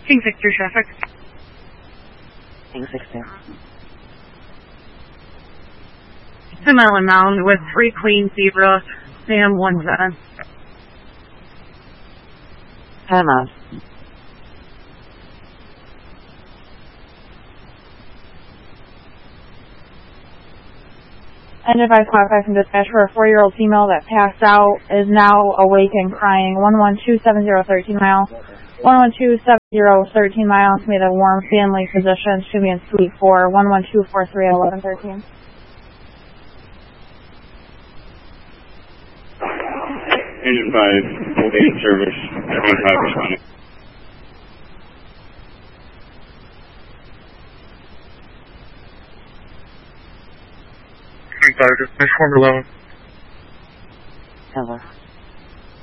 King 6-2 traffic. King 6-2. 10 mile and mound with 3 clean Zebra, Sam 17. 10 miles. And advice qualified from dispatch for a 4-year-old female that passed out, is now awake and crying. 11270 13 mile. 11270 13 miles. Made a warm family physician. Should be in suite 4. 11243 1113. Engine 5, full day in service. 25 responding. Dispatch 411. Hello.